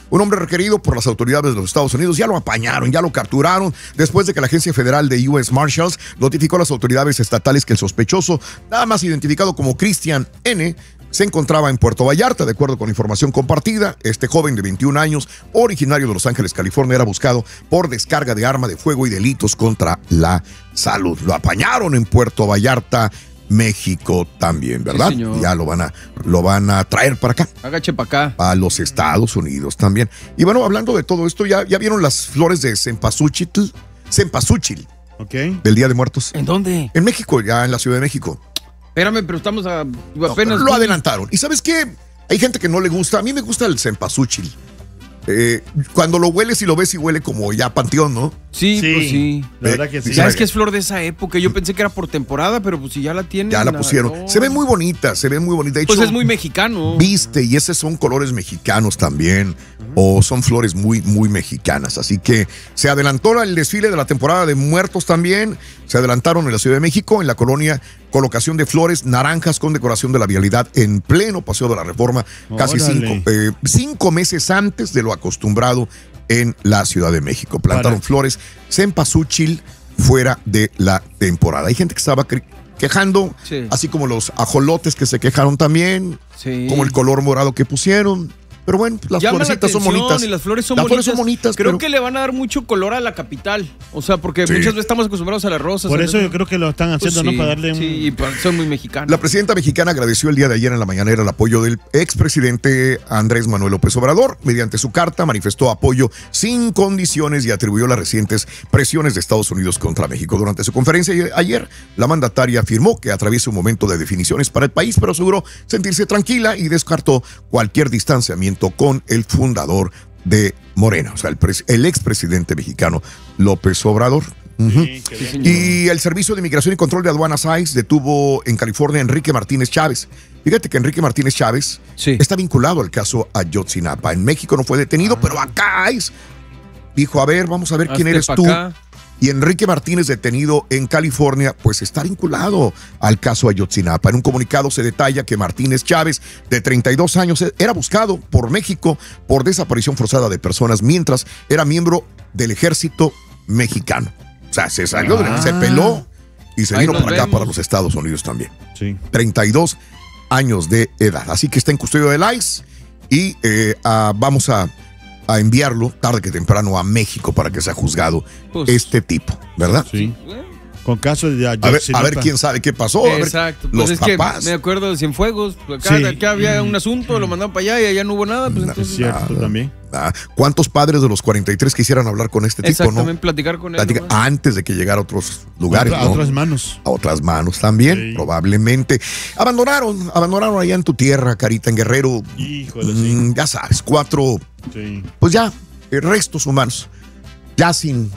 Un hombre requerido por las autoridades de los Estados Unidos. Ya lo apañaron, ya lo capturaron, después de que la agencia federal de U.S. Marshals notificó a las autoridades estatales que el sospechoso, nada más identificado como Christian N., se encontraba en Puerto Vallarta. De acuerdo con información compartida, este joven de 21 años, originario de Los Ángeles, California, era buscado por descarga de arma de fuego y delitos contra la salud. Lo apañaron en Puerto Vallarta, México también, ¿verdad? Sí, ya lo van a traer para acá. Agache para acá. A los Estados Unidos también. Y bueno, hablando de todo esto, ¿ya vieron las flores de cempasúchil? Ok. Del Día de Muertos. ¿En dónde? En México, ya en la Ciudad de México. Espérame, pero estamos apenas... Lo adelantaron. ¿Y sabes qué? Hay gente que no le gusta. A mí me gusta el cempasúchil. Cuando lo hueles y lo ves y huele como ya panteón, ¿no? Sí, pues sí. La verdad que sí. Ya es que es flor de esa época. Yo pensé que era por temporada, pero pues si ya la tienen. Ya la pusieron. No. Se ve muy bonita. De hecho, pues es muy mexicano. Viste, y esos son colores mexicanos también. O son flores muy, muy mexicanas. Así que se adelantó el desfile de la temporada de muertos también. Se adelantaron en la Ciudad de México, en la colonia, colocación de flores naranjas con decoración de la vialidad en pleno Paseo de la Reforma. Casi 5 meses antes de lo acostumbrado en la Ciudad de México. Plantaron flores cempasúchil fuera de la temporada. Hay gente que estaba quejando, así como los ajolotes que se quejaron también, como el color morado que pusieron. Pero bueno, las florecitas son bonitas. Y las flores son bonitas. Creo que le van a dar mucho color a la capital. O sea, porque muchas veces estamos acostumbrados a las rosas. Por eso yo creo que lo están haciendo, ¿no? Para darle un... Sí, son muy mexicanos. La presidenta mexicana agradeció el día de ayer en la mañanera el apoyo del expresidente Andrés Manuel López Obrador. Mediante su carta manifestó apoyo sin condiciones y atribuyó las recientes presiones de Estados Unidos contra México. Durante su conferencia ayer, la mandataria afirmó que atraviesa un momento de definiciones para el país, pero aseguró sentirse tranquila y descartó cualquier distanciamiento con el fundador de Morena, o sea, el expresidente mexicano López Obrador. Sí, y el Servicio de Inmigración y Control de Aduanas ICE detuvo en California a Enrique Martínez Chávez. Fíjate que Enrique Martínez Chávez está vinculado al caso Ayotzinapa. En México no fue detenido, pero acá ICE dijo, a ver, vamos a ver quién eres tú. Y Enrique Martínez, detenido en California, pues está vinculado al caso Ayotzinapa. En un comunicado se detalla que Martínez Chávez, de 32 años, era buscado por México por desaparición forzada de personas mientras era miembro del ejército mexicano. O sea, se salió, se peló y se vino para acá, para los Estados Unidos también. 32 años de edad. Así que está en custodia del ICE y vamos a enviarlo tarde que temprano a México para que sea juzgado este tipo, ¿verdad? Sí. Con caso de a ver quién sabe qué pasó. Exacto. Los es papás. Que me acuerdo de Cienfuegos. Acá había un asunto, lo mandaron para allá y allá no hubo nada. Pues entonces, es cierto, también. ¿Cuántos padres de los 43 quisieran hablar con este tipo, no? Platicar con él. Antes de que llegara a otros lugares, a otras manos. A otras manos también, probablemente. Abandonaron allá en tu tierra, Carita, en Guerrero. Híjole, ya sabes, 4... pues ya, restos humanos, ya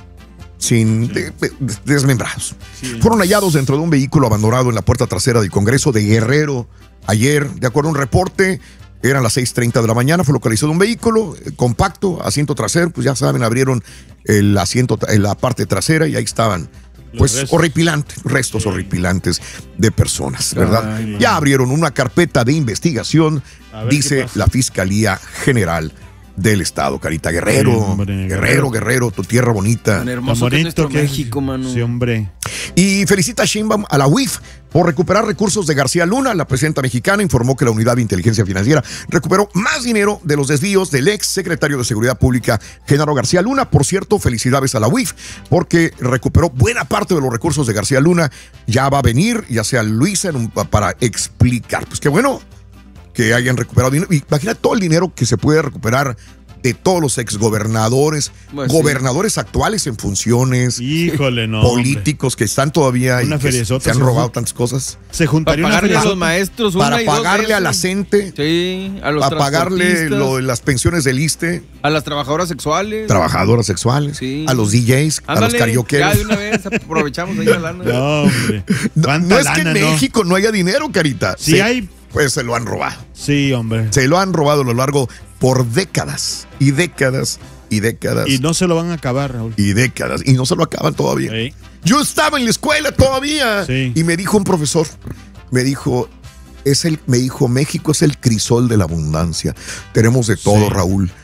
desmembrados. Fueron hallados dentro de un vehículo abandonado en la puerta trasera del Congreso de Guerrero ayer. De acuerdo a un reporte, eran las 6:30 de la mañana, fue localizado un vehículo compacto, asiento trasero, pues ya saben, abrieron el asiento en la parte trasera y ahí estaban pues restos horripilantes de personas, ¿verdad? Ya abrieron una carpeta de investigación, dice la Fiscalía General del Estado, Carita. Guerrero, Guerrero, tu tierra bonita. Tan hermoso que es nuestro México, mano. Sí, hombre. Y felicita a Sheinbaum a la UIF por recuperar recursos de García Luna. La presidenta mexicana informó que la Unidad de Inteligencia Financiera recuperó más dinero de los desvíos del ex secretario de Seguridad Pública, Genaro García Luna. Por cierto, felicidades a la UIF porque recuperó buena parte de los recursos de García Luna. Ya va a venir, ya sea Luisa, para explicar. Pues qué bueno que hayan recuperado dinero. Imagina todo el dinero que se puede recuperar de todos los exgobernadores, gobernadores actuales en funciones, políticos que están todavía y que se han robado tantas cosas. Se juntaría para pagarle a los maestros para pagarle a la gente, a los para pagarle las pensiones del ISSSTE, a las trabajadoras sexuales, a los DJs, a los karaokeros. Ya de una vez aprovechamos ahí la lana. No, hombre. No es que en México no haya dinero, Carita. Sí hay. Pues se lo han robado. Sí, hombre. Se lo han robado a lo largo por décadas y décadas y décadas. Y no se lo van a acabar, Raúl. Y décadas. Y no se lo acaban todavía. Sí. Yo estaba en la escuela todavía. Sí. Y me dijo un profesor, me dijo, México es el crisol de la abundancia. Tenemos de todo, Raúl.